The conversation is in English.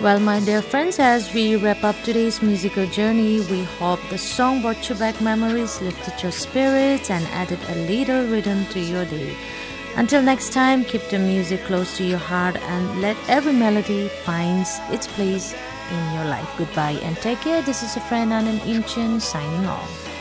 Well, my dear friends, as we wrap up today's musical journey, we hope the song brought you back memories, lifted your spirits, and added a little rhythm to your day. Until next time, keep the music close to your heart and let every melody find its place in your life. Goodbye and take care. This is a friend Anand Imchen signing off.